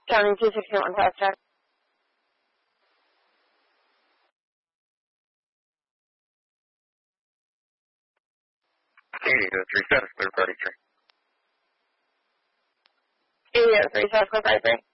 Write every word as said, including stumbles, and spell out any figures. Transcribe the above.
Counting two sixty-one, fast check. eighty to three seven, third party three. eighty to three seven, third party three.